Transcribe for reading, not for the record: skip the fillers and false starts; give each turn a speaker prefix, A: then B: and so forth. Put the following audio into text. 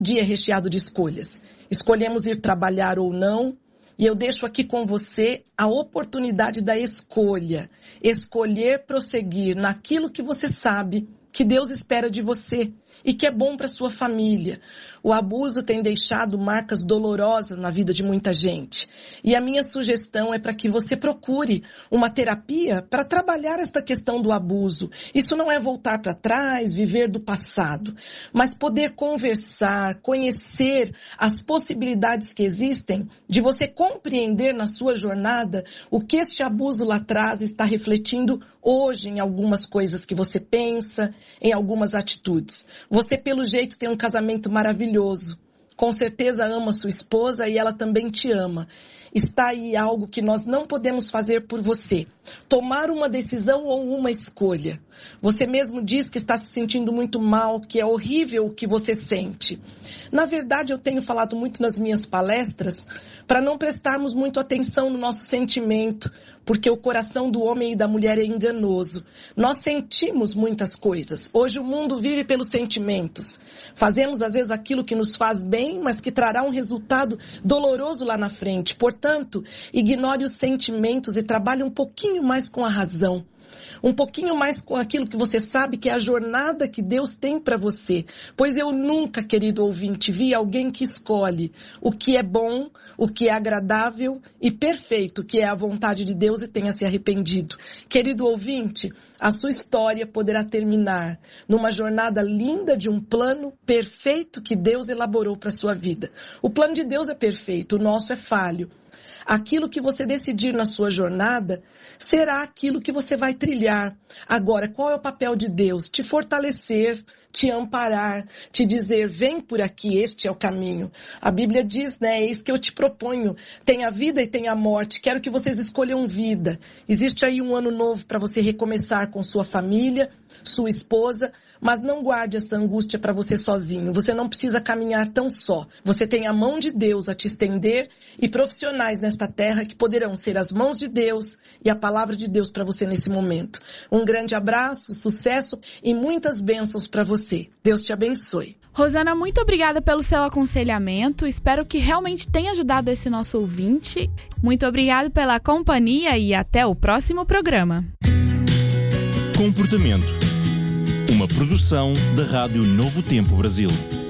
A: dia é recheado de escolhas. Escolhemos ir trabalhar ou não. E eu deixo aqui com você a oportunidade da escolha. Escolher prosseguir naquilo que você sabe que Deus espera de você e que é bom para sua família. O abuso tem deixado marcas dolorosas na vida de muita gente. E a minha sugestão é para que você procure uma terapia para trabalhar esta questão do abuso. Isso não é voltar para trás, viver do passado, mas poder conversar, conhecer as possibilidades que existem de você compreender na sua jornada o que este abuso lá atrás está refletindo hoje em algumas coisas que você pensa, em algumas atitudes. Você, pelo jeito, tem um casamento maravilhoso. Com certeza ama sua esposa e ela também te ama. Está aí algo que nós não podemos fazer por você. Tomar uma decisão ou uma escolha. Você mesmo diz que está se sentindo muito mal, que é horrível o que você sente. Na verdade, eu tenho falado muito nas minhas palestras para não prestarmos muito atenção no nosso sentimento, porque o coração do homem e da mulher é enganoso. Nós sentimos muitas coisas. Hoje o mundo vive pelos sentimentos. Fazemos às vezes aquilo que nos faz bem, mas que trará um resultado doloroso lá na frente. Portanto, ignore os sentimentos e trabalhe um pouquinho mais com a razão. Um pouquinho mais com aquilo que você sabe que é a jornada que Deus tem para você. Pois eu nunca, querido ouvinte, vi alguém que escolhe o que é bom, o que é agradável e perfeito, que é a vontade de Deus e tenha se arrependido. Querido ouvinte, a sua história poderá terminar numa jornada linda de um plano perfeito que Deus elaborou para a sua vida. O plano de Deus é perfeito, o nosso é falho. Aquilo que você decidir na sua jornada será aquilo que você vai trilhar. Agora, qual é o papel de Deus? Te fortalecer, te amparar, te dizer, vem por aqui, este é o caminho. A Bíblia diz, eis que eu te proponho, tem a vida e tem a morte, quero que vocês escolham vida. Existe aí um ano novo para você recomeçar com sua família, sua esposa, mas não guarde essa angústia para você sozinho. Você não precisa caminhar tão só. Você tem a mão de Deus a te estender e profissionais nesta terra que poderão ser as mãos de Deus e a palavra de Deus para você nesse momento. Um grande abraço, sucesso e muitas bênçãos para você. Deus te abençoe.
B: Rosana, muito obrigada pelo seu aconselhamento. Espero que realmente tenha ajudado esse nosso ouvinte. Muito obrigada pela companhia e até o próximo programa.
C: Comportamento. Uma produção da Rádio Novo Tempo Brasil.